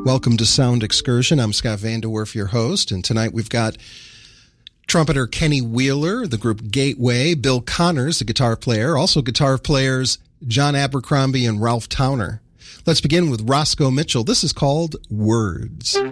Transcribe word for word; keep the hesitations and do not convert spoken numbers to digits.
Welcome to Sound Excursion. I'm Scott Vanderwerf, your host, and tonight we've got trumpeter Kenny Wheeler, the group Gateway, Bill Connors, the guitar player, also guitar players John Abercrombie and Ralph Towner. Let's begin with Roscoe Mitchell. This is called Words.